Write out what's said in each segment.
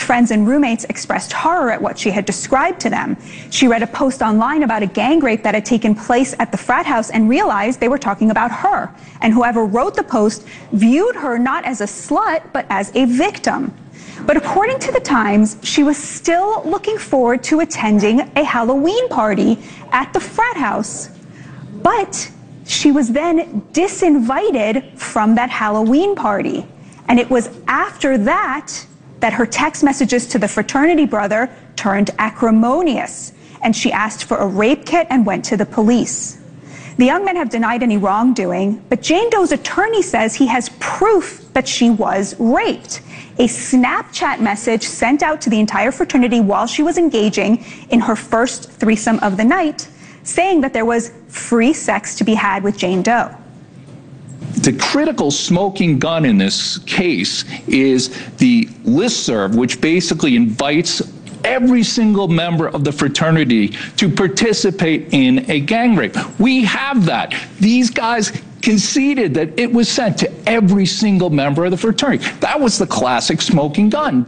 friends and roommates expressed horror at what she had described to them. She read a post online about a gang rape that had taken place at the frat house and realized they were talking about her. And whoever wrote the post viewed her not as a slut, but as a victim. But according to the Times, she was still looking forward to attending a Halloween party at the frat house. But she was then disinvited from that Halloween party. And it was after that that her text messages to the fraternity brother turned acrimonious, and she asked for a rape kit and went to the police. The young men have denied any wrongdoing, but Jane Doe's attorney says he has proof that she was raped. A Snapchat message sent out to the entire fraternity while she was engaging in her first threesome of the night, saying that there was free sex to be had with Jane Doe. The critical smoking gun in this case is the listserv, which basically invites every single member of the fraternity to participate in a gang rape. We have that. These guys conceded that it was sent to every single member of the fraternity. That was the classic smoking gun.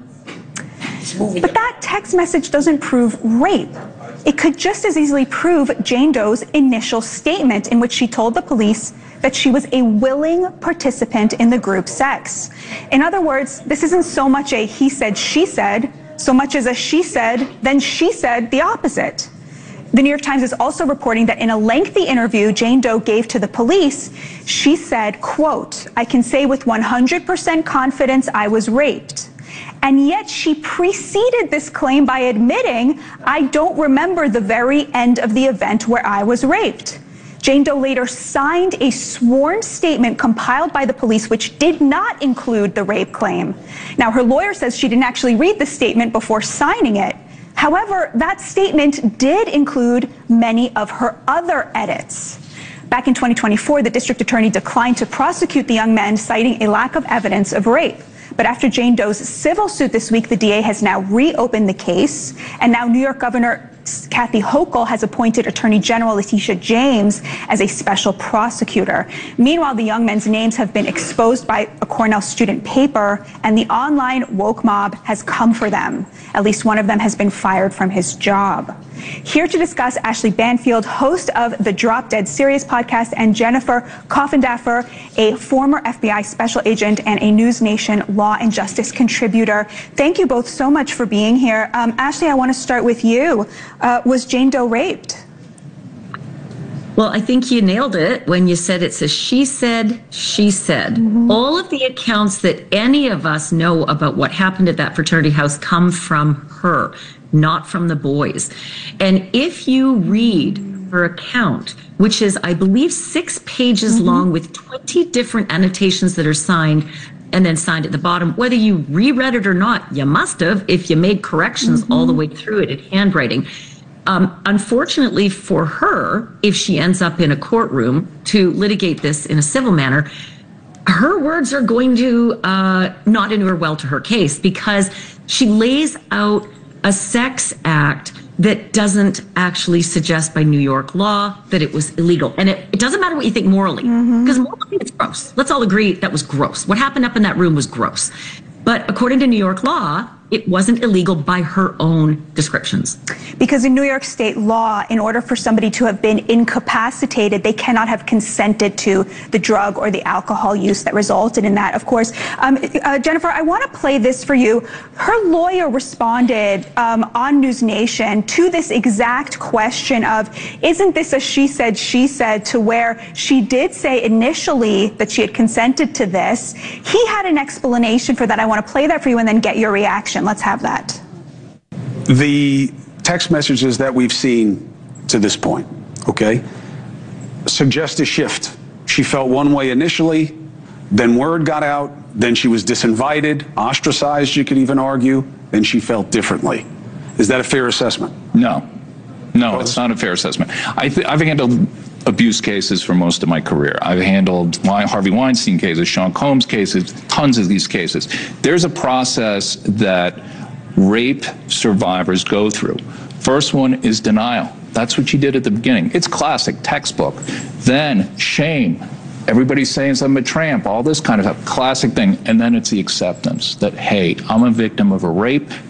But that text message doesn't prove rape. It could just as easily prove Jane Doe's initial statement in which she told the police that she was a willing participant in the group sex. In other words, this isn't so much a he said, she said, so much as a she said, then she said the opposite. The New York Times is also reporting that in a lengthy interview Jane Doe gave to the police, she said, quote, "I can say with 100% confidence I was raped." And yet she preceded this claim by admitting, "I don't remember the very end of the event where I was raped." Jane Doe later signed a sworn statement compiled by the police which did not include the rape claim. Now, her lawyer says she didn't actually read the statement before signing it. However, that statement did include many of her other edits. Back in 2024, the district attorney declined to prosecute the young men, citing a lack of evidence of rape. But after Jane Doe's civil suit this week, the DA has now reopened the case, and now New York Governor Kathy Hochul has appointed Attorney General Letitia James as a special prosecutor. Meanwhile, the young men's names have been exposed by a Cornell student paper, and the online woke mob has come for them. At least one of them has been fired from his job. Here to discuss, Ashley Banfield, host of the Drop Dead Serious podcast, and Jennifer Coffindaffer, a former FBI special agent and a News Nation law and justice contributor. Thank you both so much for being here. Ashley, I want to start with you. Was Jane Doe raped? Well, I think you nailed it when you said it's a she said, she said. All of the accounts that any of us know about what happened at that fraternity house come from her, not from the boys. And if you read her account, which is, I believe, 6 pages long with 20 different annotations that are signed and then signed at the bottom, whether you reread it or not, you must have if you made corrections all the way through it in handwriting. Unfortunately for her, if she ends up in a courtroom to litigate this in a civil manner, her words are going to not inure well to her case, because she lays out a sex act that doesn't actually suggest by New York law that it was illegal. And it doesn't matter what you think morally, because morally it's gross. Let's all agree that was gross. What happened up in that room was gross. But according to New York law, it wasn't illegal by her own descriptions. Because in New York state law, in order for somebody to have been incapacitated, they cannot have consented to the drug or the alcohol use that resulted in that, of course. Jennifer, I want to play this for you. Her lawyer responded on News Nation to this exact question of, isn't this a she said, to where she did say initially that she had consented to this. He had an explanation for that. I want to play that for you and then get your reaction. Let's have that. The text messages that we've seen to this point, okay, suggest a shift. She felt one way initially, then word got out, then she was disinvited, ostracized, you could even argue, then she felt differently. Is that a fair assessment? No, it's not a fair assessment. I've handled abuse cases for most of my career. I've handled Harvey Weinstein cases, Sean Combs cases, tons of these cases. There's a process that rape survivors go through. First one is denial. That's what you did at the beginning. It's classic, textbook. Then shame. Everybody's saying I'm a tramp, all this kind of stuff, classic thing. And then it's the acceptance that, hey, I'm a victim of a rape.